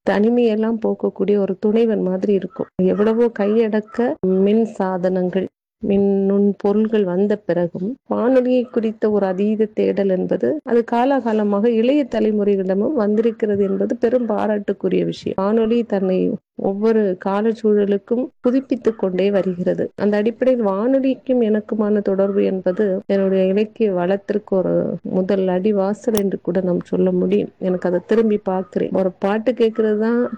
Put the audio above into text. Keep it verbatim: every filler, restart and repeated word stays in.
தனிமையெல்லாம் போக்கக்கூடிய ஒரு துணைவன் மாதிரி இருக்கும். எவ்வளவோ கையடக்க மின் சாதனங்கள், மின் நுண் பொருள்கள் வந்த பிறகும் வானொலியை குறித்த ஒரு அதீத தேடல் என்பது அது காலாகாலமாக இளைய தலைமுறைகளிடமும் வந்திருக்கிறது என்பது பெரும் பாராட்டுக்குரிய விஷயம். வானொலி தன்னை ஒவ்வொரு காலச்சூழலுக்கும் புதுப்பித்துக் கொண்டே வருகிறது. அந்த அடிப்படையில் வானொலிக்கும் எனக்குமான தொடர்பு என்பது என்னுடைய இலக்கிய வளத்திற்கு ஒரு முதல் அடிவாசல் என்று கூட நாம் சொல்ல முடியும். எனக்கு அதை திரும்பி பார்க்கிறேன். ஒரு பாட்டு கேட்கறது தான்